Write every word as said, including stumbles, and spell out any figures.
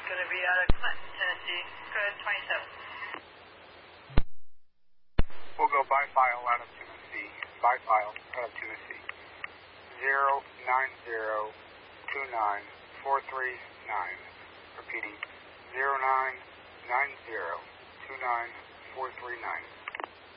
going to be out of Clinton, Tennessee. Code twenty-seven. We'll go by file out of Tennessee. By file out of Tennessee. Zero nine zero two nine four three nine. Repeating. Zero nine nine zero two nine four three nine.